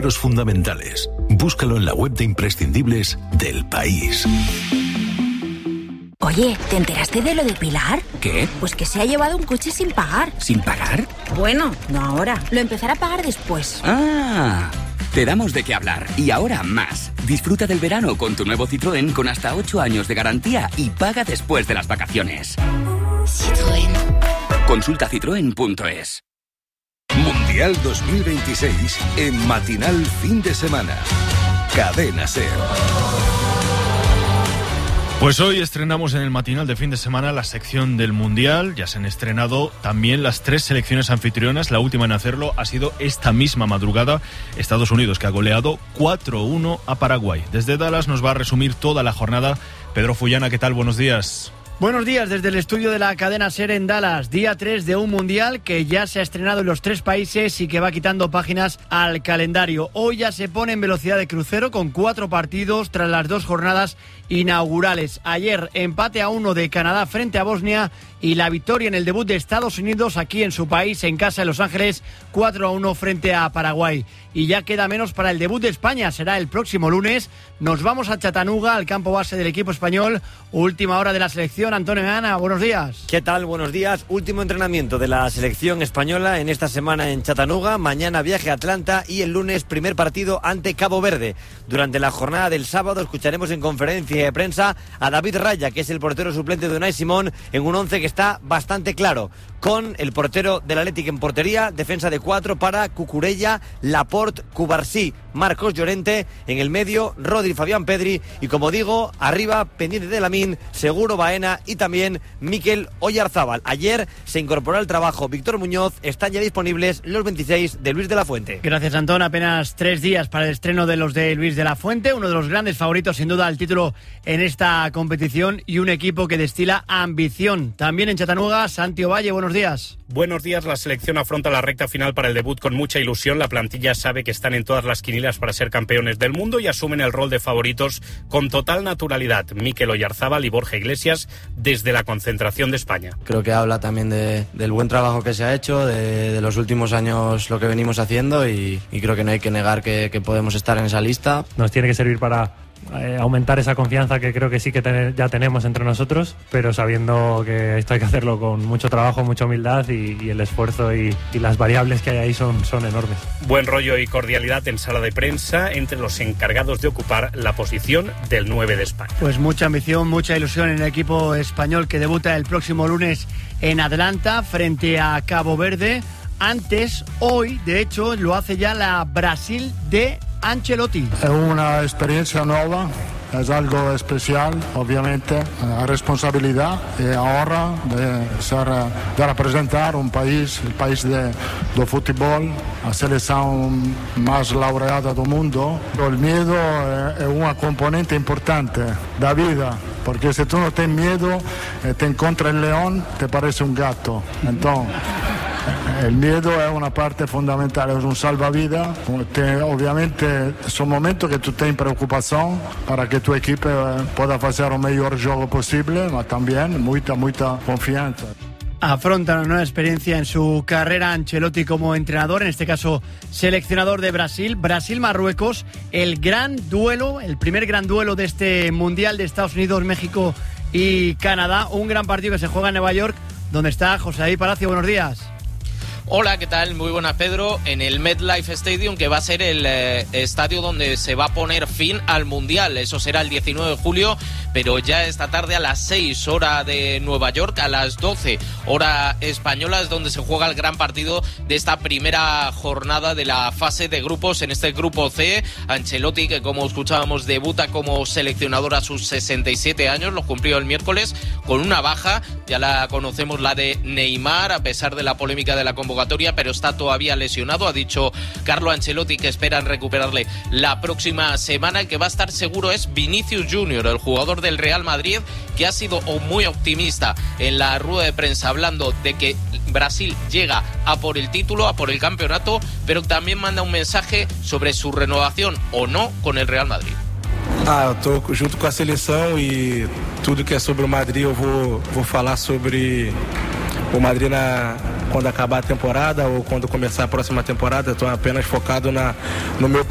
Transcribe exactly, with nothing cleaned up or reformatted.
libros fundamentales. Búscalo en la web de imprescindibles del País. Oye, ¿te enteraste de lo de Pilar? ¿Qué? Pues que se ha llevado un coche sin pagar. ¿Sin pagar? Bueno, no ahora. Lo empezará a pagar después. Ah, te damos de qué hablar. Y ahora más. Disfruta del verano con tu nuevo Citroën con hasta ocho años de garantía y paga después de las vacaciones. Citroën. Consulta citroen punto es. Mundial dos mil veintiséis en Matinal Fin de Semana. Cadena SER. Pues hoy estrenamos en el matinal de fin de semana la sección del Mundial. Ya se han estrenado también las tres selecciones anfitrionas. La última en hacerlo ha sido esta misma madrugada, Estados Unidos, que ha goleado cuatro uno a Paraguay. Desde Dallas nos va a resumir toda la jornada Pedro Fullana. ¿Qué tal? Buenos días. Buenos días desde el estudio de la cadena SER en Dallas. Día tres de un mundial que ya se ha estrenado en los tres países y que va quitando páginas al calendario. Hoy ya se pone en velocidad de crucero con cuatro partidos tras las dos jornadas inaugurales. Ayer empate a uno de Canadá frente a Bosnia y la victoria en el debut de Estados Unidos aquí en su país, en casa de Los Ángeles, cuatro a uno frente a Paraguay. Y ya queda menos para el debut de España, será el próximo lunes. Nos vamos a Chattanooga, al campo base del equipo español. Última hora de la selección. Antonio Meana, buenos días. ¿Qué tal? Buenos días. Último entrenamiento de la selección española en esta semana en Chattanooga. Mañana viaje a Atlanta y el lunes primer partido ante Cabo Verde. Durante la jornada del sábado escucharemos en conferencia de prensa a David Raya, que es el portero suplente de Unai Simón, en un once que está bastante claro, con el portero del Athletic en portería, defensa de cuatro para Cucurella, Laporte, Cubarsí, Marcos Llorente, en el medio Rodri, Fabián Pedri y, como digo, arriba, pendiente de Lamín, Seguro Baena y también Mikel Oyarzábal. Ayer se incorporó al trabajo Víctor Muñoz, están ya disponibles los veintiséis de Luis de la Fuente. Gracias, Antón. Apenas tres días para el estreno de los de Luis de la Fuente, uno de los grandes favoritos sin duda al título en esta competición y un equipo que destila ambición. También en Chattanooga, Santi Ovalle, buenos días. Buenos días, la selección afronta la recta final para el debut con mucha ilusión. La plantilla sabe que están en todas las quinilas para ser campeones del mundo y asumen el rol de favoritos con total naturalidad. Mikel Oyarzábal y Borja Iglesias desde la concentración de España. Creo que habla también de, del buen trabajo que se ha hecho, de, de los últimos años lo que venimos haciendo y, y creo que no hay que negar que, que podemos estar en esa lista. Nos tiene que servir para Eh, aumentar esa confianza que creo que sí que ten- ya tenemos entre nosotros, pero sabiendo que esto hay que hacerlo con mucho trabajo, mucha humildad y, y el esfuerzo y, y las variables que hay ahí son, son enormes. Buen rollo y cordialidad en sala de prensa entre los encargados de ocupar la posición del nueve de España. Pues mucha ambición, mucha ilusión en el equipo español que debuta el próximo lunes en Atlanta frente a Cabo Verde. Antes, hoy, de hecho, lo hace ya la Brasil de Ancelotti. È una esperienza nuova, es algo especial, obviamente, la responsabilidad y ahora de, ser, de representar un país, el país de, de fútbol, la selección más laureada del mundo. El miedo es, es una componente importante de la vida, porque si tú no tienes miedo, eh, te encuentra el león, te parece un gato. Entonces, el miedo es una parte fundamental, es un salvavidas. Te, obviamente son momentos que tú tienes preocupación para que tu equipo eh, pueda hacer el mejor juego posible, pero también mucha, mucha confianza. Afronta una nueva experiencia en su carrera Ancelotti como entrenador, en este caso seleccionador de Brasil. Brasil-Marruecos, el gran duelo, el primer gran duelo de este Mundial de Estados Unidos, México y Canadá. Un gran partido que se juega en Nueva York, donde está José David Palacio. Buenos días. Hola, ¿qué tal? Muy buenas, Pedro. En el MetLife Stadium, que va a ser el eh, estadio donde se va a poner fin al Mundial. Eso será el diecinueve de julio, pero ya esta tarde a las seis, hora de Nueva York, a las doce, hora española, es donde se juega el gran partido de esta primera jornada de la fase de grupos en este grupo C. Ancelotti, que como escuchábamos, debuta como seleccionador a sus sesenta y siete años, lo cumplió el miércoles con una baja, ya la conocemos, la de Neymar, a pesar de la polémica de la convocatoria, pero está todavía lesionado. Ha dicho Carlo Ancelotti que esperan recuperarle la próxima semana. El que va a estar seguro es Vinicius Junior, el jugador del Real Madrid, que ha sido muy optimista en la rueda de prensa, hablando de que Brasil llega a por el título, a por el campeonato, pero también manda un mensaje sobre su renovación o no con el Real Madrid. Ah, eu tô junto com a seleção e tudo que é sobre o Madrid eu vou, vou falar sobre o Madrid na, quando acabar a temporada ou quando começar a próxima temporada. Estou apenas focado na, no meu